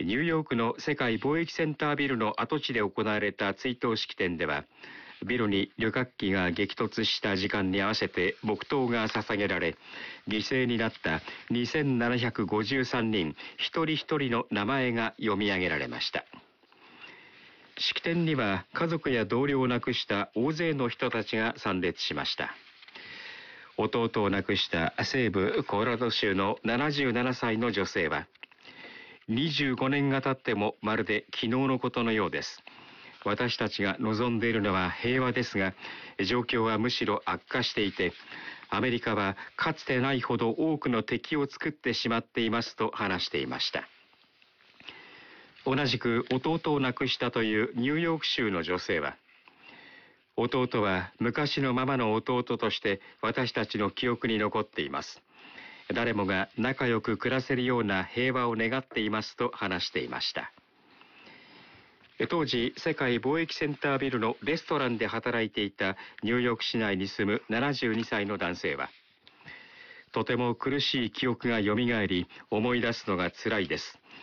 ニューヨークの世界貿易センタービルの跡地で行われた追悼式典では、ビルに旅客機が激突した時間に合わせて黙祷が捧げられ、犠牲になった2753人一人一人の名前が読み上げられました。式典には家族や同僚を亡くした大勢の人たちが参列しました。弟を亡くした西部コロラド州の77歳の女性は、25年が経ってもまるで昨日のことのようです。私たちが望んでいるのは平和ですが、状況はむしろ悪化していて、アメリカはかつてないほど多くの敵を作ってしまっていますと話していました。同じく弟を亡くしたというニューヨーク州の女性は、弟は昔のままの弟として私たちの記憶に残っています。誰もが仲良く暮らせるような平和を願っていますと話していました。当時、世界貿易センタービルのレストランで働いていたニューヨーク市内に住む72歳の男性は、とても苦しい記憶がよみがえり、思い出すのが辛いです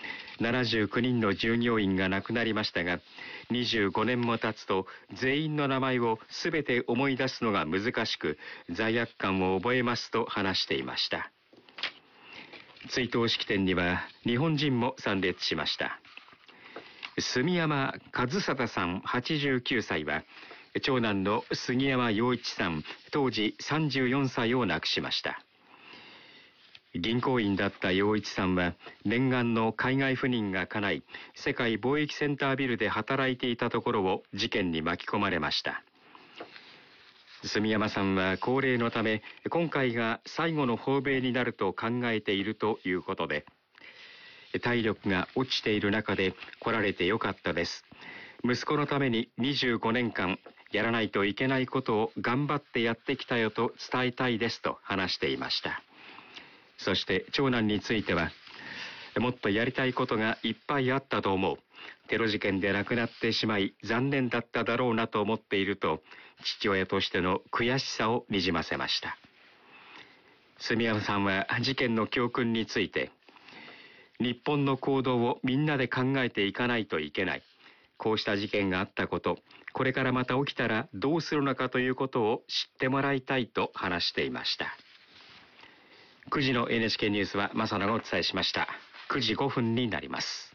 。79人の従業員が亡くなりましたが、25年も経つと全員の名前をすべて思い出すのが難しく、罪悪感を覚えますと話していました。追悼式典には日本人も参列しました。住山和貞さん89歳は、長男の杉山陽一さん、当時34歳を亡くしました。銀行員だった陽一さんは、念願の海外赴任が叶い、世界貿易センタービルで働いていたところを事件に巻き込まれました。住山さんは高齢のため、今回が最後の訪米になると考えているということで、体力が落ちている中で来られてよかったです。息子のために25年間やらないといけないことを頑張ってやってきたよと伝えたいですと話していました。そして長男については、もっとやりたいことがいっぱいあったと思う。テロ事件で亡くなってしまい残念だっただろうなと思っていると、父親としての悔しさをにじませました。住山さんは事件の教訓について、日本の行動をみんなで考えていかないといけない。こうした事件があったこと、これからまた起きたらどうするのかということを知ってもらいたいと話していました。9時の NHK ニュースは正野がお伝えしました。9時5分になります。